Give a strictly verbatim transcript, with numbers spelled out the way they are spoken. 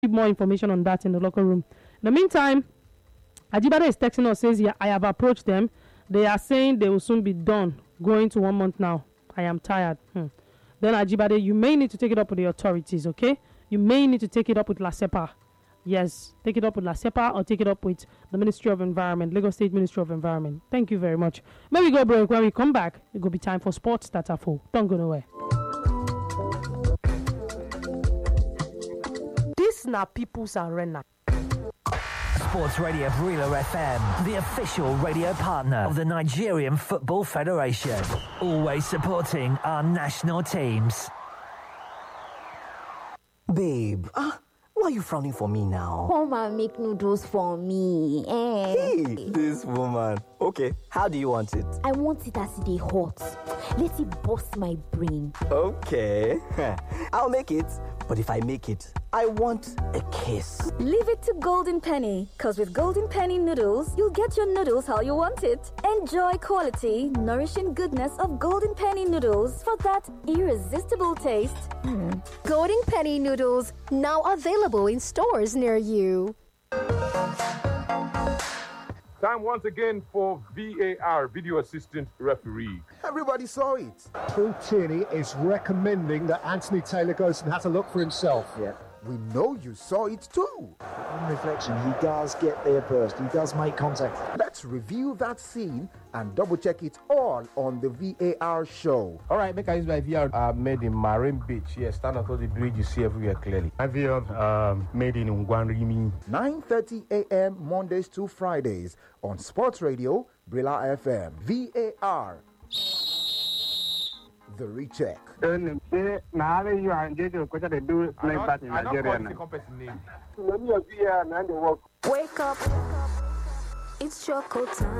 more information on that in the locker room. In the meantime, Ajibade is texting us, says, yeah, I have approached them. They are saying they will soon be done. Going to one month now. I am tired. Hmm. Then Ajibade, you may need to take it up with the authorities, okay? You may need to take it up with LASEPA. Yes, take it up with LASEPA or take it up with the Ministry of Environment, Lagos State Ministry of Environment. Thank you very much. When we go break, when we come back, it will be time for sports that are full. Don't go nowhere. This na People's Arena. Sports Radio Brila F M, the official radio partner of the Nigerian Football Federation. Always supporting our national teams. Babe, ah, why are you frowning for me now? Come and make noodles for me. Eh? Hey, this woman. Okay, how do you want it? I want it as they hot. Let it bust my brain. Okay, I'll make it. But if I make it, I want a kiss. Leave it to Golden Penny, because with Golden Penny noodles, you'll get your noodles how you want it. Enjoy quality, nourishing goodness of Golden Penny noodles for that irresistible taste. Mm. Golden Penny noodles, now available in stores near you. Time once again for V A R, Video Assistant Referee. Everybody saw it. Paul Tierney is recommending that Anthony Taylor goes and has a look for himself. Yeah. We know you saw it too. On reflection, he does get there first. He does make contact. Let's review that scene and double check it all on the V A R show. All right, make I use my V R uh, made in Marine Beach. Yes, stand on the bridge, you see everywhere clearly. My V R um, made in Ungwanrimi. nine thirty a.m. Mondays to Fridays on Sports Radio, Brila F M. V A R. The recheck. I don't Wake up. It's choco time.